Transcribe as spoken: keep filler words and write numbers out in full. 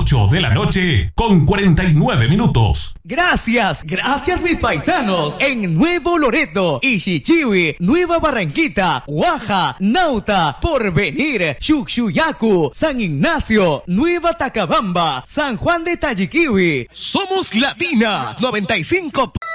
ocho de la noche con cuarenta y nueve minutos. Gracias, gracias mis paisanos en Nuevo Loreto, Ishichiwi, Nueva Barranquita, Guaja, Nauta, Porvenir, Chuchuyacu, San Ignacio, Nueva Tacabamba, San Juan de Tayiquiwi. Somos Latina noventa y cinco.